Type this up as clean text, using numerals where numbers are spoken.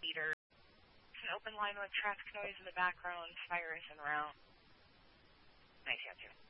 heater. It's an open line with traffic noise in the background, fires en route. Nice, yeah, too.